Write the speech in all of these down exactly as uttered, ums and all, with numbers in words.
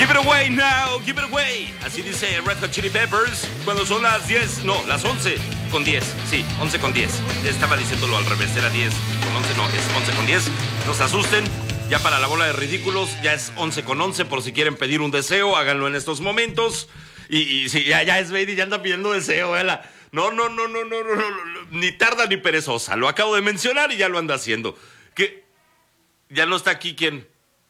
Give it away now, give it away. Así dice Red Hot Chili Peppers cuando son las diez, no, las once con diez. Sí, once con diez. Estaba diciéndolo al revés, era diez con once, no, es once con diez. No se asusten, ya para la bola de ridículos ya es once con once, por si quieren pedir un deseo, háganlo en estos momentos. Y, y sí, ya, ya es Baby, ya anda pidiendo deseo, ¿verdad? No, no, no, no, no, no, no, no, ni tarda ni perezosa. Lo acabo de mencionar y ya lo anda haciendo. ¿Qué? ¿Ya no está aquí quién?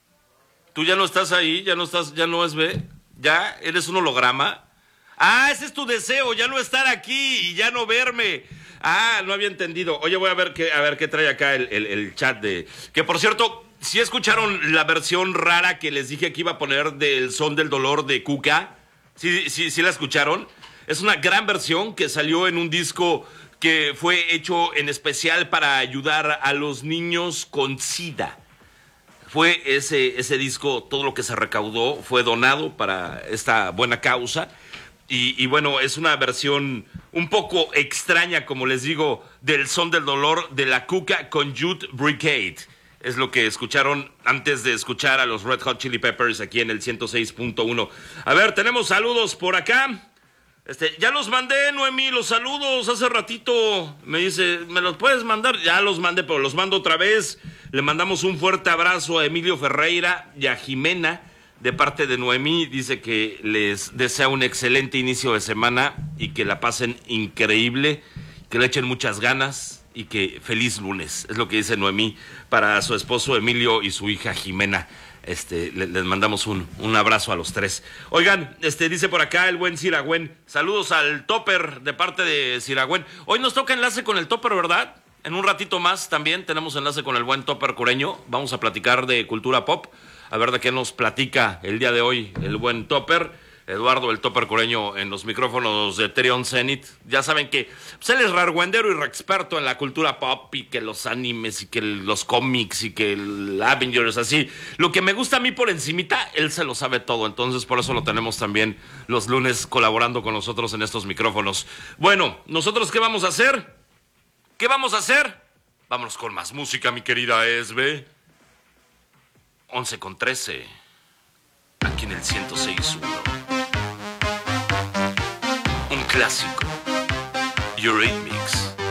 ¿Tú ya no estás ahí? ¿Ya no estás, ya no es B? ¿Ya? ¿Eres un holograma? Ah, ese es tu deseo, ya no estar aquí y ya no verme. Ah, no había entendido. Oye, voy a ver qué, a ver qué trae acá el, el, el chat de... Que por cierto, ¿sí escucharon la versión rara que les dije que iba a poner del Son del Dolor de Cuca? ¿Sí, sí, sí la escucharon? Es una gran versión que salió en un disco que fue hecho en especial para ayudar a los niños con SIDA. Fue ese, ese disco, todo lo que se recaudó fue donado para esta buena causa. Y, y bueno, es una versión un poco extraña, como les digo, del Son del Dolor de la Cuca con Youth Brigade. Es lo que escucharon antes de escuchar a los Red Hot Chili Peppers aquí en el ciento seis punto uno. A ver, tenemos saludos por acá. Este, ya los mandé, Noemí, los saludos hace ratito. Me dice, ¿me los puedes mandar? Ya los mandé, pero los mando otra vez. Le mandamos un fuerte abrazo a Emilio Ferreira y a Jimena de parte de Noemí. Dice que les desea un excelente inicio de semana y que la pasen increíble, que le echen muchas ganas y que feliz lunes. Es lo que dice Noemí para su esposo Emilio y su hija Jimena. Este, les, les mandamos un, un abrazo a los tres. Oigan, este, dice por acá el buen Siragüen. Saludos al Topper de parte de Siragüen. Hoy nos toca enlace con el Topper, ¿verdad? En un ratito más también tenemos enlace con el buen Topper Cureño. Vamos a platicar de cultura pop. A ver de qué nos platica el día de hoy el buen Topper. Eduardo, el Topper Cureño, en los micrófonos de Terion Zenith. Ya saben que pues, él es rargüendero y experto en la cultura pop y que los animes y que los cómics y que el Avengers, así. Lo que me gusta a mí por encimita, él se lo sabe todo. Entonces, por eso lo tenemos también los lunes colaborando con nosotros en estos micrófonos. Bueno, ¿nosotros qué vamos a hacer? ¿Qué vamos a hacer? Vámonos con más música, mi querida Esbe. once con trece. Aquí en el ciento seis punto uno. Un clásico, Eurythmics.